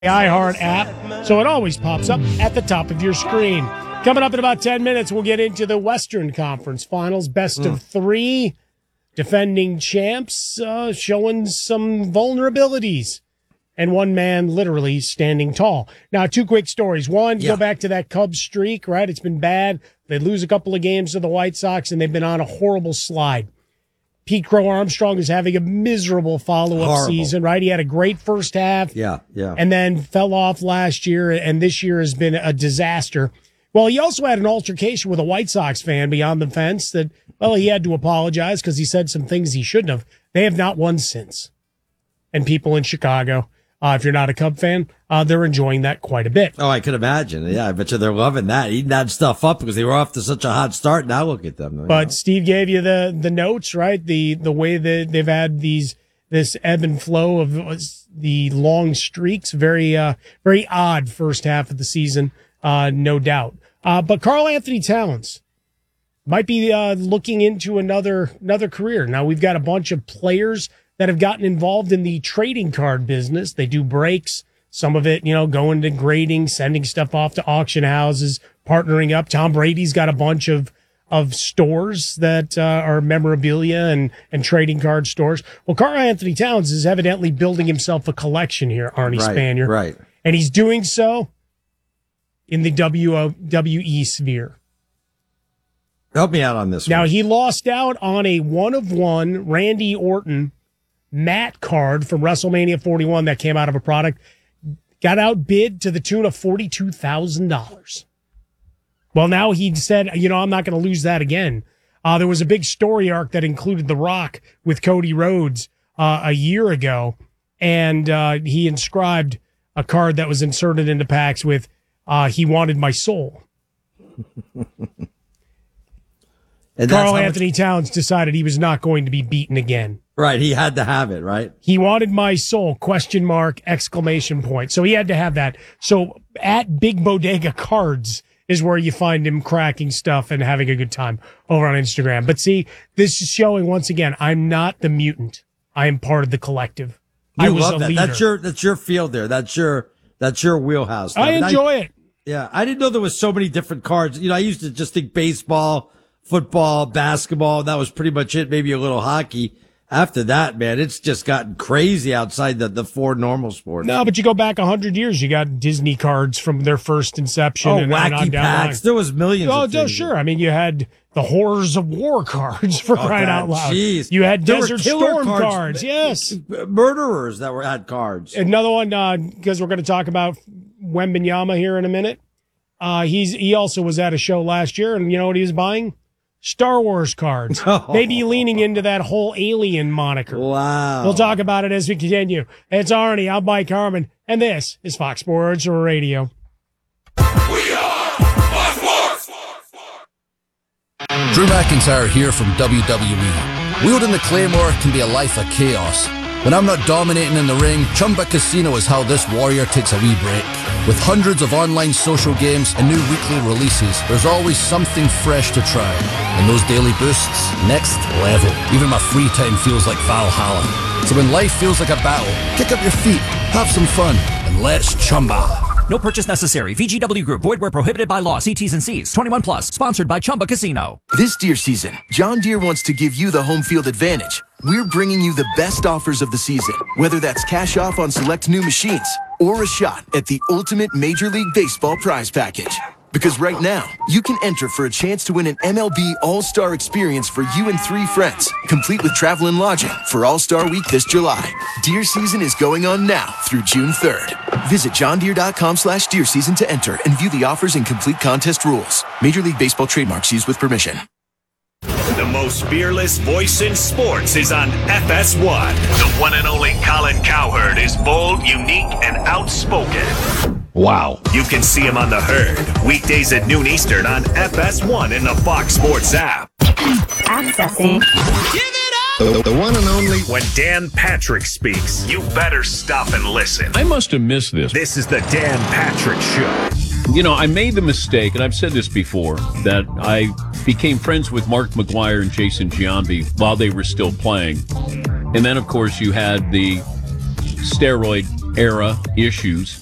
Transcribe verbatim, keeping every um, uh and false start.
iHeart app, so it always pops up at the top of your screen. Coming up in about ten minutes, we'll get into the Western Conference Finals. Best mm. of three. Defending champs uh, showing some vulnerabilities. And one man literally standing tall. Now, two quick stories. One, yeah. go back to that Cubs streak, right? It's been bad. They lose a couple of games to the White Sox, and they've been on a horrible slide. Pete Crow Armstrong is having a miserable follow-up Horrible. season, right? He had a great first half. Yeah, yeah. And then fell off last year, and this year has been a disaster. Well, he also had an altercation with a White Sox fan beyond the fence that, well, he had to apologize because he said some things he shouldn't have. They have not won since. And people in Chicago, uh, if you're not a Cub fan, uh, they're enjoying that quite a bit. Oh, I could imagine. Yeah, I bet you they're loving that, eating that stuff up because they were off to such a hot start. Now look at them. But know. Steve gave you the the notes, right? The the way that they've had these this ebb and flow of the long streaks. Very uh, very odd first half of the season, uh, no doubt. Uh, but Karl Anthony Towns might be uh, looking into another another career. Now we've got a bunch of players that have gotten involved in the trading card business. They do breaks, some of it, you know, going to grading, sending stuff off to auction houses, partnering up. Tom Brady's got a bunch of, of stores that uh, are memorabilia and, and trading card stores. Well, Karl Anthony Towns is evidently building himself a collection here, Arnie right, Spanier. Right. And he's doing so in the W W E sphere. Help me out on this now, one. He lost out on a one-of-one Randy Orton Matt card from WrestleMania forty-one that came out of a product. Got outbid to the tune of forty-two thousand dollars. Well, now he said, you know, I'm not going to lose that again. Uh, there was a big story arc that included The Rock with Cody Rhodes uh, a year ago, and uh, he inscribed a card that was inserted into packs with, uh, he wanted my soul. Karl Anthony much- Towns decided he was not going to be beaten again. Right, he had to have it, right? He wanted my soul, question mark, exclamation point. So he had to have that. So at Big Bodega Cards is where you find him cracking stuff and having a good time over on Instagram. But see, this is showing once again, I'm not the mutant. I am part of the collective. You I was love a that. leader. That's your, that's your field there. That's your, that's your wheelhouse. I mean, enjoy I, it. Yeah, I didn't know there was so many different cards. You know, I used to just think baseball, football, basketball. That was pretty much it. Maybe a little hockey. After that, man, it's just gotten crazy outside the, the four normal sports. No, but you go back a hundred years, you got Disney cards from their first inception. Oh, and, wacky and on down packs. The there was millions oh, of things. Oh, sure. I mean, you had the Horrors of War cards for oh, crying God, out loud. Geez. You had there Desert Storm cards. cards. Yes. Murderers that were had cards. Another one, uh, because we're going to talk about Wembanyama here in a minute. Uh, he's, he also was at a show last year, and you know what he was buying? Star Wars cards. Oh. Maybe leaning into that whole alien moniker. Wow. We'll talk about it as we continue. It's Arnie. I'm Mike Harmon. And this is Fox Sports Radio. We are Fox Sports. Drew McIntyre here from W W E. Wielding the Claymore can be a life of chaos. When I'm not dominating in the ring, Chumba Casino is how this warrior takes a wee break. With hundreds of online social games and new weekly releases, there's always something fresh to try. And those daily boosts, next level. Even my free time feels like Valhalla. So when life feels like a battle, kick up your feet, have some fun, and let's Chumba. No purchase necessary. V G W Group. Void where prohibited by law. See T's and C's. twenty-one plus. Sponsored by Chumba Casino. This deer season, John Deere wants to give you the home field advantage. We're bringing you the best offers of the season, whether that's cash off on select new machines or a shot at the ultimate Major League Baseball prize package. Because right now, you can enter for a chance to win an M L B All-Star experience for you and three friends, complete with travel and lodging for All-Star Week this July. Deer season is going on now through June third. Visit johndeere.com slash deer season to enter and view the offers and complete contest rules. Major League Baseball trademarks used with permission. The most fearless voice in sports is on F S one. The one and only Colin Cowherd is bold, unique, and outspoken. Wow. You can see him on The Herd, weekdays at noon Eastern on F S one in the Fox Sports app. Accessing. Give it up! The, the one and only. When Dan Patrick speaks, you better stop and listen. I must have missed this. This is the Dan Patrick Show. You know, I made the mistake, and I've said this before, that I became friends with Mark McGwire and Jason Giambi while they were still playing. And then, of course, you had the steroid era issues.